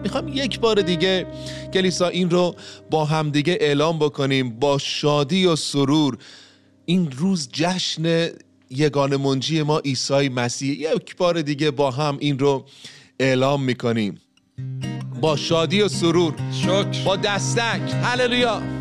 میخوام یک بار دیگه کلیسا این رو با همدیگه اعلام بکنیم، با شادی و سرور. این روز جشن یگانه منجی ما عیسی مسیح. یک بار دیگه با هم این رو اعلام میکنیم با شادی و سرور، شکر، با دستک. هللویا.